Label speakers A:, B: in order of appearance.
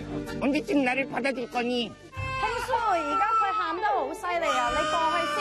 A: 언제쯤 나를 받아줄 거니?
B: 형수，而家佢喊得好犀利啊！你過去先。